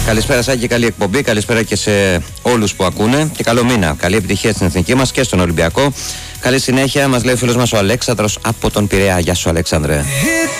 Καλησπέρα Σάκη και καλή εκπομπή. Καλησπέρα και σε όλους που ακούνε. Και καλό μήνα. Καλή επιτυχία στην εθνική μας και στον Ολυμπιακό. Καλή συνέχεια, μας λέει ο φίλος μας ο Αλέξανδρος από τον Πειραιά. Γεια σου, Αλέξανδρε.